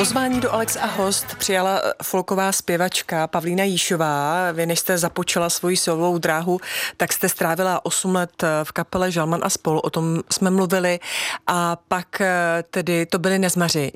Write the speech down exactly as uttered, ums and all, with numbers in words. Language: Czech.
Pozvání do Alex a host přijala folková zpěvačka Pavlína Jíšová. Vy, než jste započala svoji solovou dráhu, tak jste strávila osm let v kapele Žalman a spol. O tom jsme mluvili. A pak tedy to byli Nezmaři.